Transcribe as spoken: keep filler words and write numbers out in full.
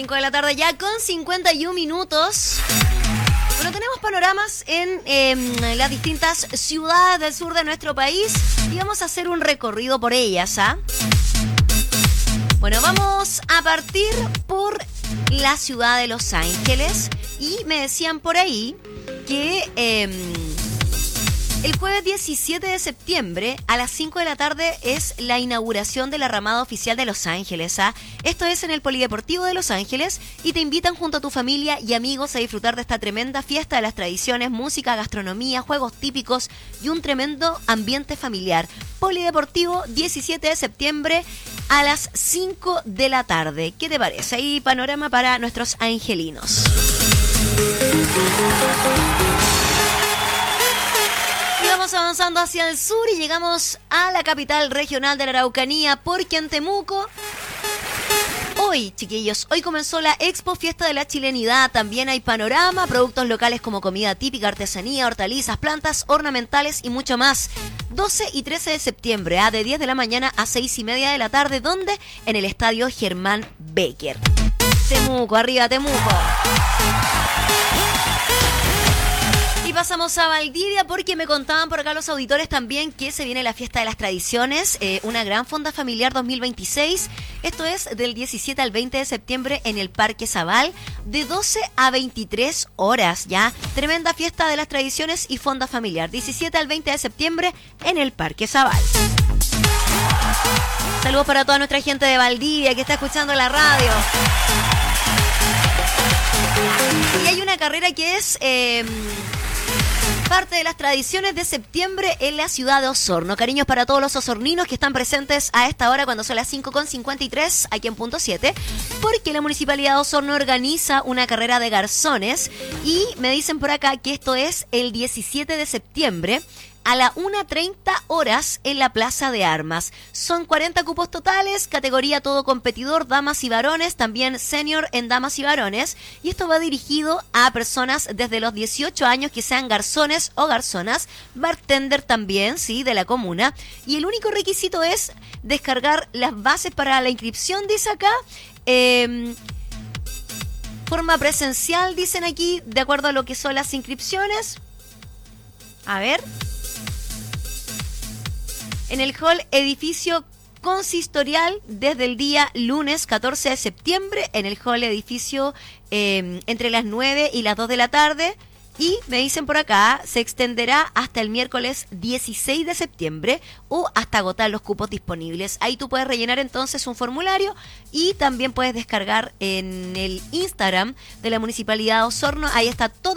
cinco de la tarde ya con cincuenta y un minutos. Bueno, tenemos panoramas en eh, las distintas ciudades del sur de nuestro país y vamos a hacer un recorrido por ellas, ¿ah? Bueno, vamos a partir por la ciudad de Los Ángeles y me decían por ahí que eh, el jueves diecisiete de septiembre a las cinco de la tarde es la inauguración de la ramada oficial de Los Ángeles, ¿ah? Esto es en el Polideportivo de Los Ángeles y te invitan junto a tu familia y amigos a disfrutar de esta tremenda fiesta de las tradiciones, música, gastronomía, juegos típicos y un tremendo ambiente familiar. Polideportivo, diecisiete de septiembre a las cinco de la tarde. ¿Qué te parece? Ahí panorama para nuestros angelinos. Y vamos avanzando hacia el sur y llegamos a la capital regional de la Araucanía, porque en Temuco, hoy, chiquillos, hoy comenzó la Expo Fiesta de la Chilenidad. También hay panorama, productos locales como comida típica, artesanía, hortalizas, plantas ornamentales y mucho más. doce y trece de septiembre, ¿eh? de diez de la mañana a seis y media de la tarde, ¿dónde? En el Estadio Germán Becker. Temuco, arriba Temuco. Y pasamos a Valdivia porque me contaban por acá los auditores también que se viene la Fiesta de las Tradiciones, eh, una gran fonda familiar dos mil veintiséis. Esto es del diecisiete al veinte de septiembre en el Parque Zabal, de doce a veintitrés horas, ¿ya? Tremenda Fiesta de las Tradiciones y fonda familiar, diecisiete al veinte de septiembre en el Parque Zabal. Saludos para toda nuestra gente de Valdivia que está escuchando la radio. Y hay una carrera que es... Eh, parte de las tradiciones de septiembre en la ciudad de Osorno. Cariños para todos los osorninos que están presentes a esta hora cuando son las cinco con cincuenta y tres aquí en Punto siete, porque la Municipalidad de Osorno organiza una carrera de garzones y me dicen por acá que esto es el diecisiete de septiembre a la una treinta horas en la Plaza de Armas. Son cuarenta cupos totales, categoría todo competidor, damas y varones, también senior en damas y varones. Y esto va dirigido a personas desde los dieciocho años que sean garzones o garzonas, bartender también, sí, de la comuna. Y el único requisito es descargar las bases para la inscripción, dice acá. Eh, forma presencial, dicen aquí, de acuerdo a lo que son las inscripciones. A ver... En el hall edificio consistorial desde el día lunes catorce de septiembre, en el hall edificio eh, entre las nueve y las dos de la tarde. Y me dicen por acá, se extenderá hasta el miércoles dieciséis de septiembre o hasta agotar los cupos disponibles. Ahí tú puedes rellenar entonces un formulario y también puedes descargar en el Instagram de la Municipalidad de Osorno. Ahí está todo.